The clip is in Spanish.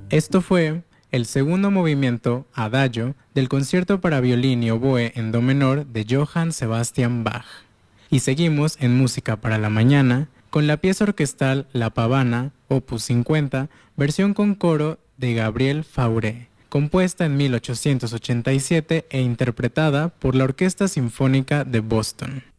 Esto fue el segundo movimiento, Adagio, del concierto para violín y oboe en do menor de Johann Sebastian Bach. Y seguimos en Música para la Mañana con la pieza orquestal La Pavana, opus 50, versión con coro de Gabriel Fauré, compuesta en 1887 e interpretada por la Orquesta Sinfónica de Boston.